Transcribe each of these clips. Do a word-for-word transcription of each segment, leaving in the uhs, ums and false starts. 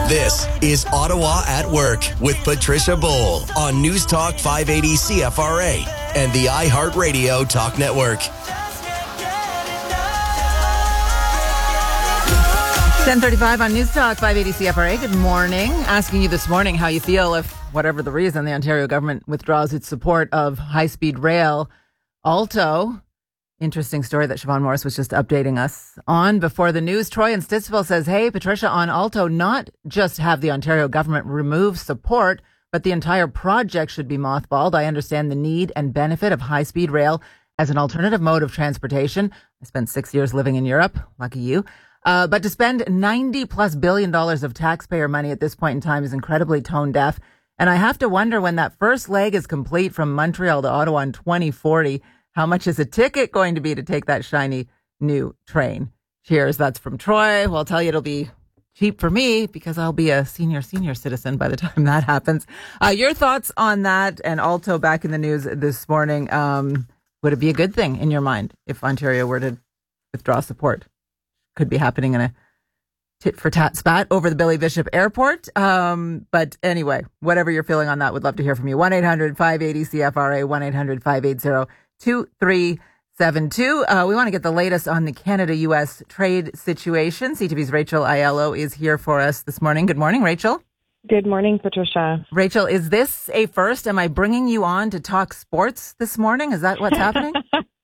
This is Ottawa at Work with Patricia Bowl on News Talk five eighty C F R A and the iHeartRadio Talk Network. ten thirty-five on News Talk five eighty C F R A. Good morning. Asking you this morning how you feel if, whatever the reason, the Ontario government withdraws its support of high-speed rail. Alto, interesting story that Siobhan Morris was just updating us on before the news. Troy in Stittsville says, hey, Patricia, on Alto, not just have the Ontario government remove support, but the entire project should be mothballed. I understand the need and benefit of high-speed rail as an alternative mode of transportation. I spent six years living in Europe. Lucky you. Uh, but to spend ninety plus billion dollars of taxpayer money at this point in time is incredibly tone deaf. And I have to wonder, when that first leg is complete from Montreal to Ottawa in twenty forty, how much is a ticket going to be to take that shiny new train? Cheers. That's from Troy. Well, I'll tell you, it'll be cheap for me because I'll be a senior, senior citizen by the time that happens. Uh, your thoughts on that and Alto back in the news this morning. Um, would it be a good thing in your mind if Ontario were to withdraw support? Could be happening in a tit for tat spat over the Billy Bishop Airport. Um, but anyway, whatever you're feeling on that, would love to hear from you. one eight hundred five eighty C F R A, one eight hundred five eighty two three seven two. Uh, we want to get the latest on the Canada U S trade situation. C T V's Rachel Aiello is here for us this morning. Good morning, Rachel. Good morning, Patricia. Rachel, is this a first? Am I bringing you on to talk sports this morning? Is that what's happening?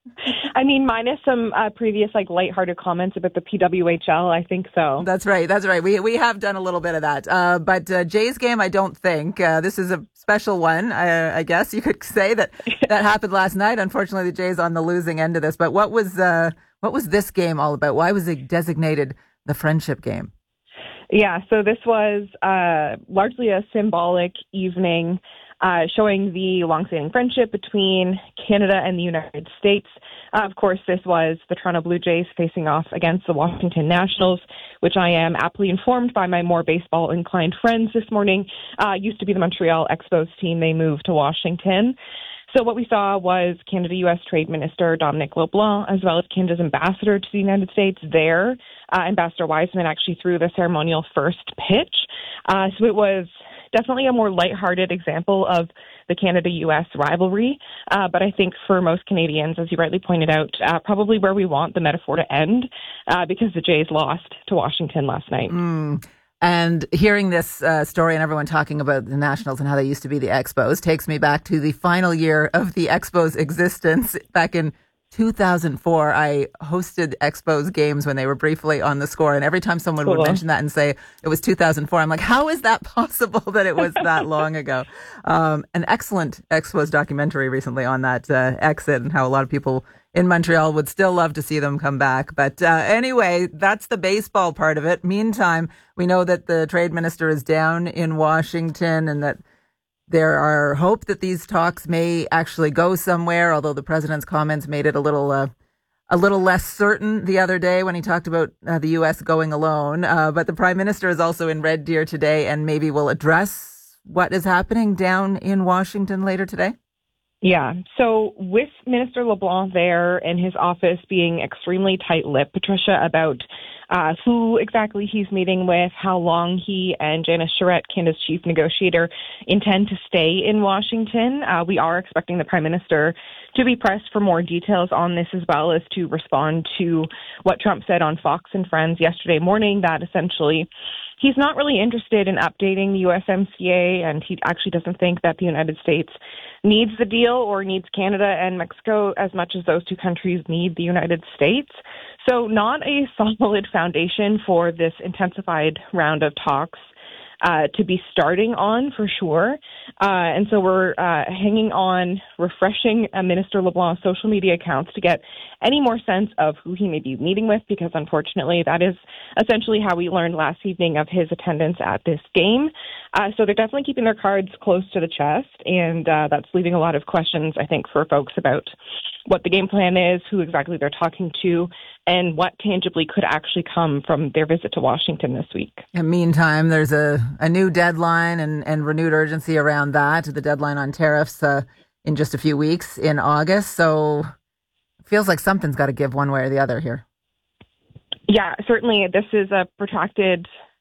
I mean, minus some uh, previous like lighthearted comments about the P W H L, I think so. That's right. That's right. We we have done a little bit of that. Uh, but uh, Jay's game, I don't think. Uh, this is a special one, I, I guess you could say that that happened last night. Unfortunately, the Jays on the losing end of this. But what was uh, what was this game all about? Why was it designated the friendship game? Yeah, so this was uh, largely a symbolic evening uh, showing the longstanding friendship between Canada and the United States. Uh, of course, this was the Toronto Blue Jays facing off against the Washington Nationals, which I am aptly informed by my more baseball-inclined friends this morning. Uh, used to be the Montreal Expos team. They moved to Washington. So what we saw was Canada-U S Trade Minister Dominic LeBlanc, as well as Canada's ambassador to the United States there. Uh, Ambassador Wiseman actually threw the ceremonial first pitch. Uh, so it was definitely a more lighthearted example of the Canada-U S rivalry. Uh, but I think for most Canadians, as you rightly pointed out, uh, probably where we want the metaphor to end, uh, because the Jays lost to Washington last night. Mm. And hearing this uh, story and everyone talking about the Nationals and how they used to be the Expos takes me back to the final year of the Expos' existence. Back in two thousand four, I hosted Expos games when they were briefly on the Score. And every time someone cool. would mention that and say it was two thousand four, I'm like, how is that possible that it was that long ago? Um, an excellent Expos documentary recently on that uh, exit and how a lot of people in Montreal would still love to see them come back. But uh, anyway, that's the baseball part of it. Meantime, we know that the trade minister is down in Washington and that there are hope that these talks may actually go somewhere, although the president's comments made it a little uh, a little less certain the other day when he talked about uh, the U S going alone. Uh, but the prime minister is also in Red Deer today and maybe will address what is happening down in Washington later today. Yeah. So with Minister LeBlanc there in his office being extremely tight-lipped, Patricia, about uh, who exactly he's meeting with, how long he and Janice Charette, Canada's chief negotiator, intend to stay in Washington. Uh, we are expecting the Prime Minister to be pressed for more details on this, as well as to respond to what Trump said on Fox and Friends yesterday morning, that essentially he's not really interested in updating the U S M C A, and he actually doesn't think that the United States needs the deal or needs Canada and Mexico as much as those two countries need the United States. So not a solid foundation for this intensified round of talks uh, to be starting on, for sure. Uh, and so we're uh, hanging on, refreshing uh, Minister LeBlanc's social media accounts to get any more sense of who he may be meeting with, because unfortunately that is essentially how we learned last evening of his attendance at this game. Uh, so they're definitely keeping their cards close to the chest, and uh, that's leaving a lot of questions, I think, for folks about what the game plan is, who exactly they're talking to, and what tangibly could actually come from their visit to Washington this week. In the meantime, there's a, a new deadline and, and renewed urgency around that, the deadline on tariffs uh, in just a few weeks in August. So it feels like something's got to give one way or the other here. Yeah, certainly this is a protracted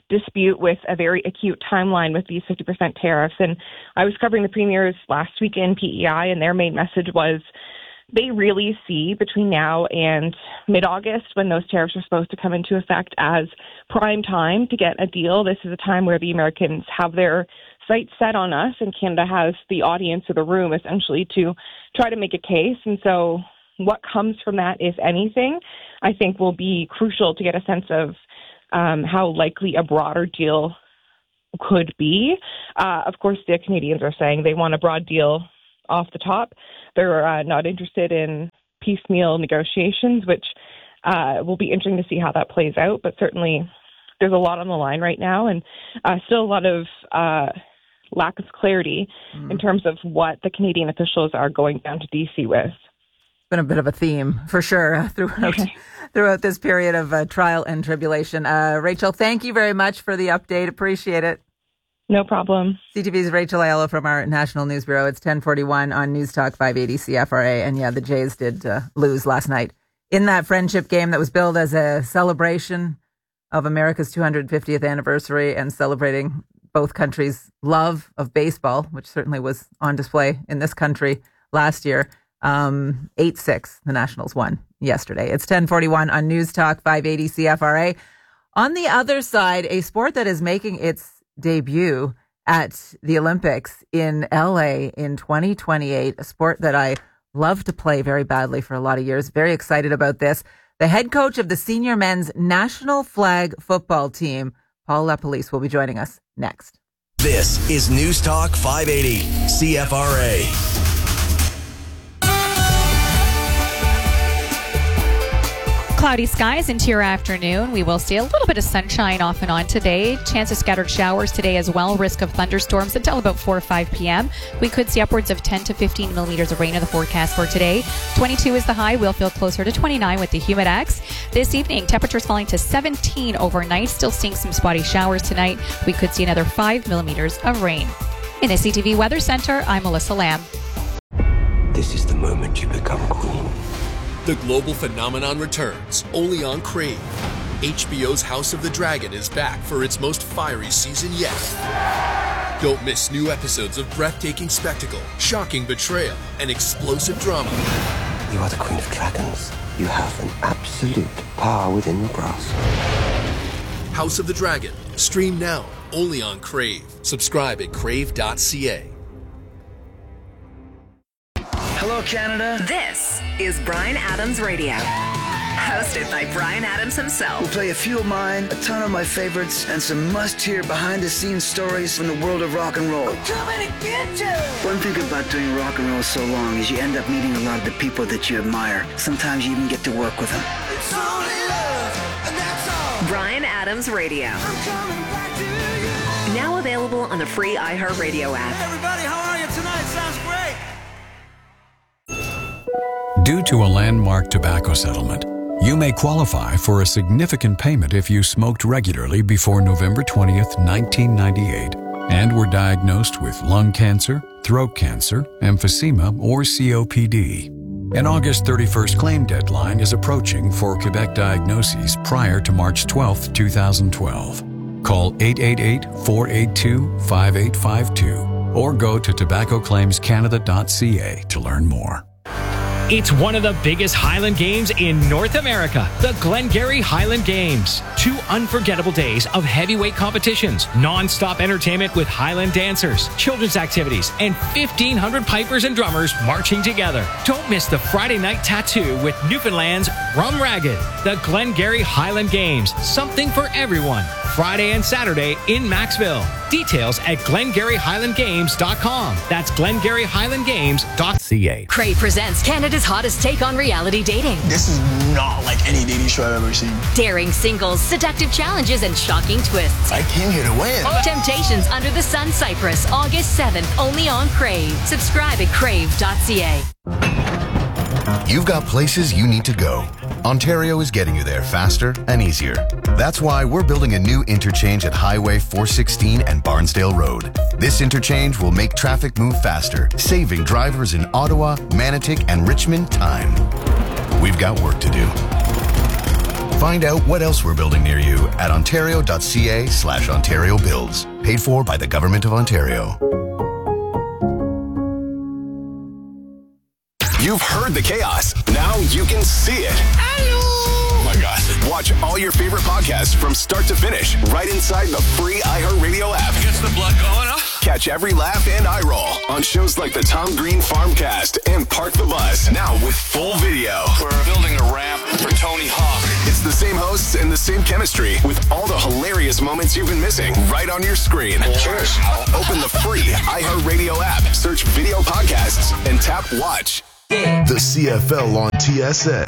dispute with a very acute timeline with these fifty percent tariffs. And I was covering the premiers last week in P E I, and their main message was they really see between now and mid-August, when those tariffs are supposed to come into effect, as prime time to get a deal. This is a time where the Americans have their sights set on us, and Canada has the audience or the room, essentially, to try to make a case. And so what comes from that, if anything, I think will be crucial to get a sense of um, how likely a broader deal could be. Uh, of course, the Canadians are saying they want a broad deal off the top. They're uh, not interested in piecemeal negotiations, which uh, will be interesting to see how that plays out. But certainly there's a lot on the line right now, and uh, still a lot of uh, lack of clarity mm. in terms of what the Canadian officials are going down to D C with. It's been a bit of a theme, for sure, throughout throughout this period of uh, trial and tribulation. Uh, Rachel, thank you very much for the update. Appreciate it. No problem. C T V's Rachel Aiello from our National News Bureau. It's ten forty-one on News Talk five eighty C F R A. And yeah, the Jays did uh, lose last night in that friendship game that was billed as a celebration of America's two hundred fiftieth anniversary and celebrating both countries' love of baseball, which certainly was on display in this country last year. Um, eight six, the Nationals won yesterday. It's ten forty-one on News Talk five eighty C F R A. On the other side, a sport that is making its debut at the Olympics in L A in twenty twenty-eight, a sport that I love to play very badly for a lot of years. Very excited about this. The head coach of the senior men's national flag football team, Paul LaPolice, will be joining us next. This is News Talk five eighty C F R A. Cloudy skies into your afternoon. We will see a little bit of sunshine off and on today. Chance of scattered showers today as well. Risk of thunderstorms until about four or five p.m. We could see upwards of ten to fifteen millimeters of rain in the forecast for today. twenty-two is the high. We'll feel closer to twenty-nine with the humidex. This evening, temperatures falling to seventeen overnight. Still seeing some spotty showers tonight. We could see another five millimeters of rain. In the C T V Weather Center, I'm Melissa Lamb. This is the moment you become queen. The global phenomenon returns, only on Crave. H B O's House of the Dragon is back for its most fiery season yet. Don't miss new episodes of breathtaking spectacle, shocking betrayal, and explosive drama. You are the Queen of Dragons. You have an absolute power within your grasp. House of the Dragon. Stream now, only on Crave. Subscribe at crave dot c a. Hello, Canada. This is Bryan Adams Radio, hosted by Bryan Adams himself. We'll play a few of mine, a ton of my favorites, and some must-hear behind-the-scenes stories from the world of rock and roll. I'm coming to get you! One thing about doing rock and roll so long is you end up meeting a lot of the people that you admire. Sometimes you even get to work with them. It's only love, and that's all. Bryan Adams Radio. I'm coming back to you. Now available on the free iHeartRadio app. Hey everybody, how are you tonight? Sounds great. Due to a landmark tobacco settlement, you may qualify for a significant payment if you smoked regularly before November twentieth, nineteen ninety-eight, and were diagnosed with lung cancer, throat cancer, emphysema, or C O P D. An August thirty-first claim deadline is approaching for Quebec diagnoses prior to March twelfth, twenty twelve. Call eight eight eight, four eight two, five eight five two or go to tobacco claims canada dot c a to learn more. It's one of the biggest Highland Games in North America, the Glengarry Highland Games. Two unforgettable days of heavyweight competitions, non-stop entertainment with Highland dancers, children's activities, and fifteen hundred pipers and drummers marching together. Don't miss the Friday night tattoo with Newfoundland's Rum Ragged. The Glengarry Highland Games, something for everyone. Friday and Saturday in Maxville. Details at glengarry highland games dot com. That's glengarry highland games dot c a. Crave presents Canada's hottest take on reality dating. This is not like any dating show I've ever seen. Daring singles, seductive challenges, and shocking twists. I came here to win. Temptations Under the Sun Cyprus, August seventh, only on Crave. Subscribe at crave dot c a. You've got places you need to go. Ontario is getting you there faster and easier. That's why we're building a new interchange at Highway four sixteen and Barnsdale Road. This interchange will make traffic move faster, saving drivers in Ottawa, Manotick, and Richmond time. We've got work to do. Find out what else we're building near you at ontario.ca slash Ontario Builds. Paid for by the Government of Ontario. You've heard the chaos. Now you can see it. Hello. Oh my gosh. Watch all your favorite podcasts from start to finish right inside the free iHeartRadio app. Gets the blood going, huh? Catch every laugh and eye roll on shows like the Tom Green Farmcast and Park the Bus. Now with full video. We're building a ramp for Tony Hawk. It's the same hosts and the same chemistry with all the hilarious moments you've been missing right on your screen. Cheers. Open the free iHeartRadio app, search video podcasts, and tap watch. The C F L on T S N.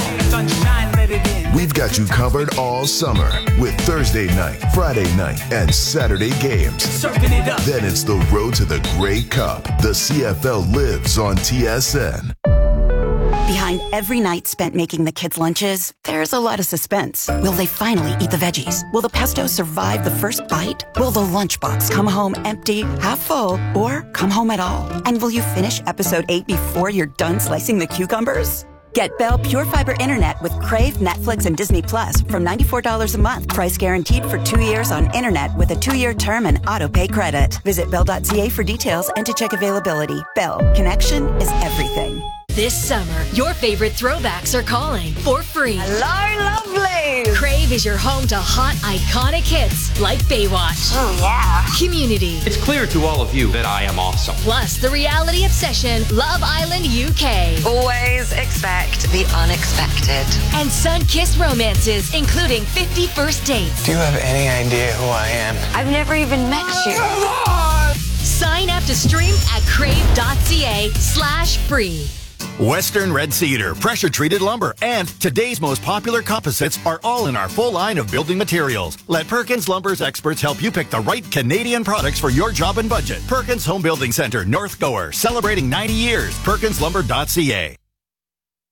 We've got you covered all summer with Thursday night, Friday night, and Saturday games. Then it's the road to the Grey Cup. The C F L lives on T S N. Behind every night spent making the kids' lunches, there's a lot of suspense. Will they finally eat the veggies? Will the pesto survive the first bite? Will the lunchbox come home empty, half full, or come home at all? And will you finish episode eight before you're done slicing the cucumbers? Get Bell Pure Fiber Internet with Crave, Netflix, and Disney Plus from ninety-four dollars a month. Price guaranteed for two years on internet with a two-year term and auto-pay credit. Visit bell dot c a for details and to check availability. Bell, connection is everything. This summer, your favorite throwbacks are calling for free. Hello, lovely. Crave is your home to hot, iconic hits like Baywatch. Oh, yeah. Community. It's clear to all of you that I am awesome. Plus the reality obsession, Love Island U K. Always expect the unexpected. And sun-kissed romances, including fifty First Dates. Do you have any idea who I am? I've never even met you. Come on! Sign up to stream at crave.ca slash free. Western Red Cedar, pressure-treated lumber, and today's most popular composites are all in our full line of building materials. Let Perkins Lumber's experts help you pick the right Canadian products for your job and budget. Perkins Home Building Center, North Gower, celebrating ninety years. perkins lumber dot c a.